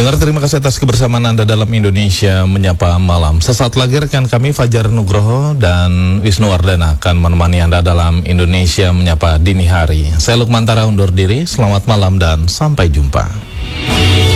Pendengar, terima kasih atas kebersamaan Anda dalam Indonesia Menyapa Malam. Sesaat lagi rekan kami Fajar Nugroho dan Wisnu Wardana akan menemani Anda dalam Indonesia Menyapa Dini Hari. Saya Lukman Tara undur diri, selamat malam dan sampai jumpa.